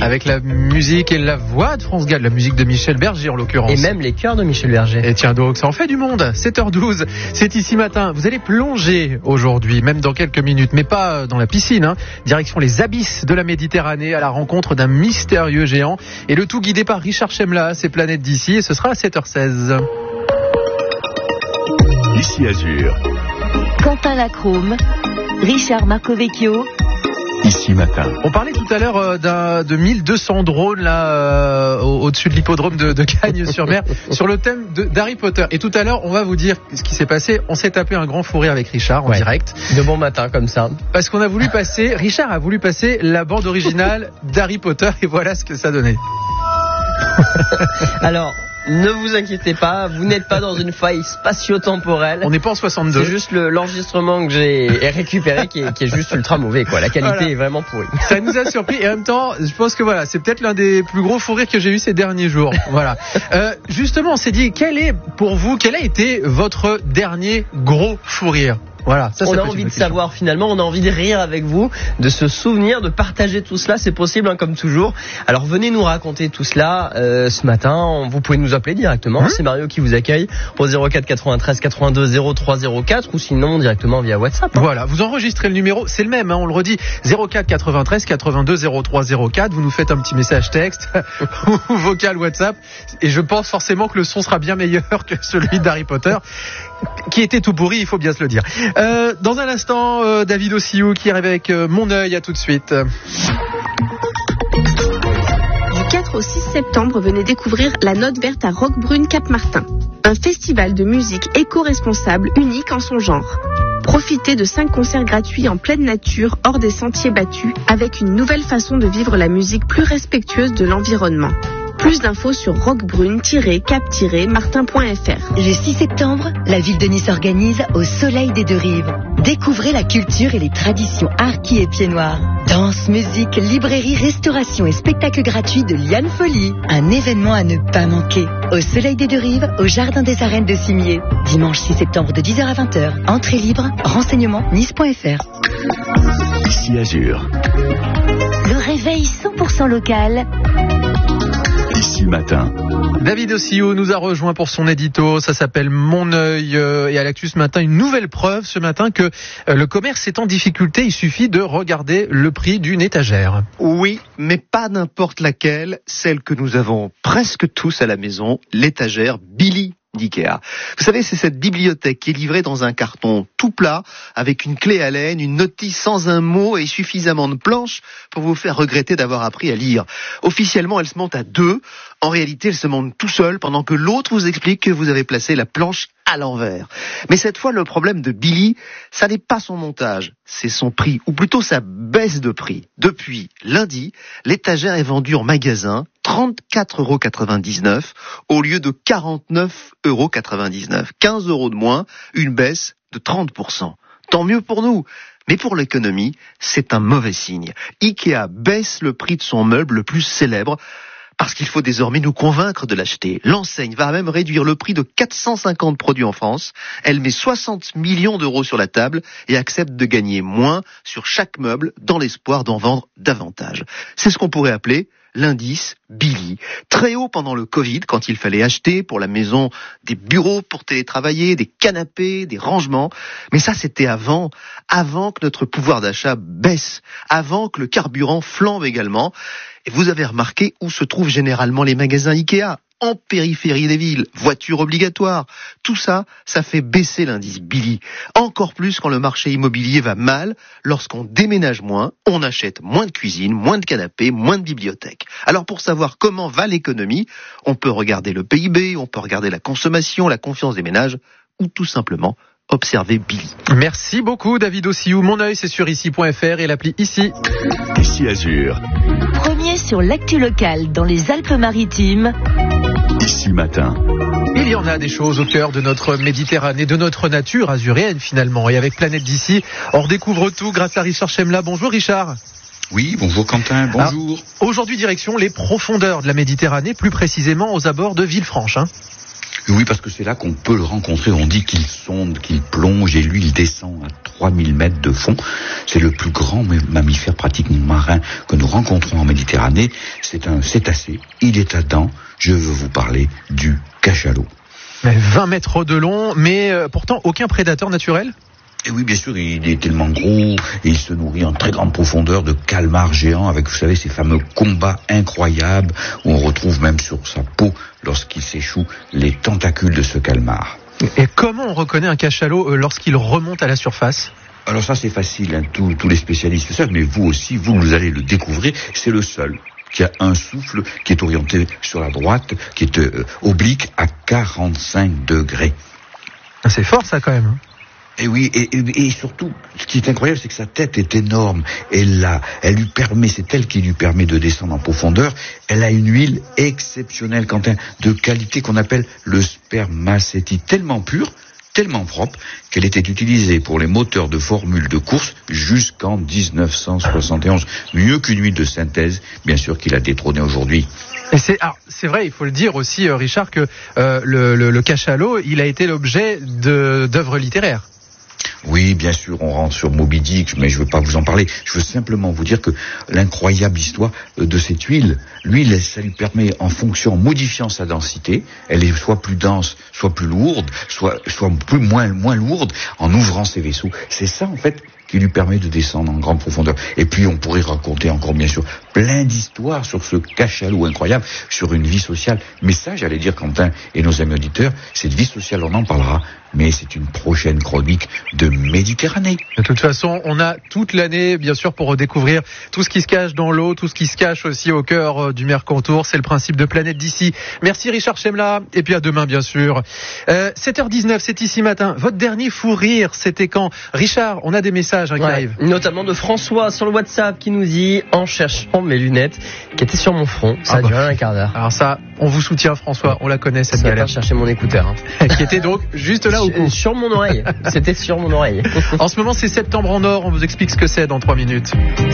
Avec la musique et la voix de France Gall, la musique de Michel Berger en l'occurrence. Et même les chœurs de Michel Berger. Et tiens donc, ça en fait du monde. 7h12, c'est Ici Matin. Vous allez plonger aujourd'hui, même dans quelques minutes, mais pas dans la piscine, hein. Direction les abysses de la Méditerranée à la rencontre d'un mystérieux géant. Et le tout guidé par Richard Chemla, ses planètes d'ici. Et ce sera à 7h16. Ici Azur. Quentin Lacrome, Richard Marcovecchio. Ici Matin. On parlait tout à l'heure de 1200 drones là au-dessus de l'hippodrome de Cagnes-sur-Mer sur le thème d'Harry Potter. Et tout à l'heure, on va vous dire ce qui s'est passé. On s'est tapé un grand fou rire avec Richard en direct. De bon matin comme ça. Parce qu'on a voulu passer, Richard a voulu passer la bande originale d'Harry Potter et voilà ce que ça donnait. Alors, ne vous inquiétez pas, vous n'êtes pas dans une faille spatio-temporelle. On n'est pas en 62. C'est juste l'enregistrement que j'ai récupéré qui est juste ultra mauvais, quoi. La qualité est vraiment pourrie. Ça nous a surpris et en même temps, je pense que voilà, c'est peut-être l'un des plus gros fous rires que j'ai eu ces derniers jours. Voilà. Justement, on s'est dit, quel a été votre dernier gros fou rire? Voilà, on a envie de savoir finalement, on a envie de rire avec vous, de se souvenir, de partager tout cela, c'est possible hein, comme toujours. Alors venez nous raconter tout cela ce matin, vous pouvez nous appeler directement, c'est Mario qui vous accueille au 04 93 82 03 04 ou sinon directement via WhatsApp. Hein. Voilà, vous enregistrez le numéro, c'est le même, hein, on le redit, 04 93 82 03 04, vous nous faites un petit message texte ou vocal WhatsApp et je pense forcément que le son sera bien meilleur que celui d'Harry Potter qui était tout pourri, il faut bien se le dire. Dans un instant, David Ossiou qui arrive avec Mon œil, à tout de suite. Du 4 au 6 septembre, venez découvrir la Note Verte à Roquebrune Cap-Martin. Un festival de musique éco-responsable unique en son genre. Profitez de 5 concerts gratuits en pleine nature, hors des sentiers battus, avec une nouvelle façon de vivre la musique plus respectueuse de l'environnement. Plus d'infos sur roquebrune-cap-martin.fr. Le 6 septembre, la ville de Nice organise Au Soleil des Deux Rives. Découvrez la culture et les traditions harkis et pieds noirs. Danse, musique, librairie, restauration et spectacle gratuit de Liane Folie. Un événement à ne pas manquer. Au Soleil des Deux Rives, au Jardin des Arènes de Cimier. Dimanche 6 septembre de 10h à 20h. Entrée libre, renseignements nice.fr. Ici Azur. Le réveil 100% local. Ici Matin. David Ossiou nous a rejoint pour son édito, ça s'appelle Mon œil et à l'actu ce matin, une nouvelle preuve ce matin que le commerce est en difficulté, il suffit de regarder le prix d'une étagère. Oui, mais pas n'importe laquelle, celle que nous avons presque tous à la maison, l'étagère Billy d'Ikea. Vous savez, c'est cette bibliothèque qui est livrée dans un carton tout plat, avec une clé à laine, une notice sans un mot et suffisamment de planches pour vous faire regretter d'avoir appris à lire. Officiellement, elle se monte à 2. En réalité, elle se monte tout seul pendant que l'autre vous explique que vous avez placé la planche à l'envers. Mais cette fois, le problème de Billy, ça n'est pas son montage, c'est son prix, ou plutôt sa baisse de prix. Depuis lundi, l'étagère est vendue en magasin 34,99 € au lieu de 49,99 €. 15 € de moins, une baisse de 30%. Tant mieux pour nous. Mais pour l'économie, c'est un mauvais signe. Ikea baisse le prix de son meuble le plus célèbre parce qu'il faut désormais nous convaincre de l'acheter. L'enseigne va même réduire le prix de 450 produits en France. Elle met 60 millions d'euros sur la table et accepte de gagner moins sur chaque meuble dans l'espoir d'en vendre davantage. C'est ce qu'on pourrait appeler l'indice Billy. Très haut pendant le Covid, quand il fallait acheter pour la maison des bureaux pour télétravailler, des canapés, des rangements. Mais ça, c'était avant que notre pouvoir d'achat baisse, avant que le carburant flambe également. Et vous avez remarqué où se trouvent généralement les magasins Ikea ? En périphérie des villes, voitures obligatoires. Tout ça, ça fait baisser l'indice Billy. Encore plus quand le marché immobilier va mal, lorsqu'on déménage moins, on achète moins de cuisine, moins de canapés, moins de bibliothèques. Alors pour savoir comment va l'économie, on peut regarder le PIB, on peut regarder la consommation, la confiance des ménages, ou tout simplement observer Billy. Merci beaucoup David Ossiou. Mon œil, c'est sur ici.fr et l'appli Ici. Ici Azur. Premier sur l'actu locale dans les Alpes-Maritimes. Ici Matin. Il y en a des choses au cœur de notre Méditerranée, de notre nature azuréenne finalement. Et avec Planète d'ici, on redécouvre tout grâce à Richard Chemla. Bonjour Richard. Oui, bonjour Quentin, bonjour. Alors, aujourd'hui, direction les profondeurs de la Méditerranée, plus précisément aux abords de Villefranche. Oui, parce que c'est là qu'on peut le rencontrer. On dit qu'il sonde, qu'il plonge, et lui, il descend à 3000 mètres de fond. C'est le plus grand mammifère pratiquement marin que nous rencontrons en Méditerranée. C'est un cétacé. Il est à dents. Je veux vous parler du cachalot. 20 mètres de long, mais pourtant aucun prédateur naturel ? Et oui, bien sûr, il est tellement gros, et il se nourrit en très grande profondeur de calmars géants avec, vous savez, ces fameux combats incroyables où on retrouve même sur sa peau, lorsqu'il s'échoue, les tentacules de ce calmar. Et comment on reconnaît un cachalot lorsqu'il remonte à la surface ? Alors ça, c'est facile, hein, tous les spécialistes le savent, mais vous aussi, vous allez le découvrir, c'est le seul qui a un souffle qui est orienté sur la droite, qui est oblique à 45 degrés. C'est fort ça quand même. Et oui, et surtout, ce qui est incroyable, c'est que sa tête est énorme. Elle lui permet, c'est elle qui lui permet de descendre en profondeur. Elle a une huile exceptionnelle, Quentin, de qualité qu'on appelle le spermacétite, tellement pure, tellement propre, qu'elle était utilisée pour les moteurs de formule de course jusqu'en 1971. Mieux qu'une huile de synthèse, bien sûr, qu'il a détrôné aujourd'hui. Et c'est vrai, il faut le dire aussi, Richard, que le cachalot, il a été l'objet d'œuvres littéraires. Oui, bien sûr, on rentre sur Moby Dick, mais je ne veux pas vous en parler. Je veux simplement vous dire que l'incroyable histoire de cette huile, l'huile, ça lui permet, en fonction, en modifiant sa densité, elle est soit plus dense, soit plus lourde, soit moins lourde, en ouvrant ses vaisseaux. C'est ça, en fait, qui lui permet de descendre en grande profondeur. Et puis, on pourrait raconter encore, bien sûr, plein d'histoires sur ce cachalot incroyable, sur une vie sociale. Mais ça, j'allais dire, Quentin et nos amis auditeurs, cette vie sociale, on en parlera, mais c'est une prochaine chronique de Méditerranée. De toute façon, on a toute l'année, bien sûr, pour redécouvrir tout ce qui se cache dans l'eau, tout ce qui se cache aussi au cœur du Mercantour. C'est le principe de Planète d'ici. Merci Richard Chemla, et puis à demain, bien sûr. 7h19, c'est Ici Matin. Votre dernier fou rire, c'était quand ? Richard, on a des messages qui arrivent. Notamment de François sur le WhatsApp qui nous dit, en cherchant mes lunettes qui étaient sur mon front, ça a duré un quart d'heure. Alors ça, on vous soutient François, on la connaît cette galère. Je chercher mon écouteur. Qui était donc juste là au cou. Sur mon oreille. C'était sur mon oreille. En ce moment, c'est Septembre en or. On vous explique ce que c'est dans 3 minutes.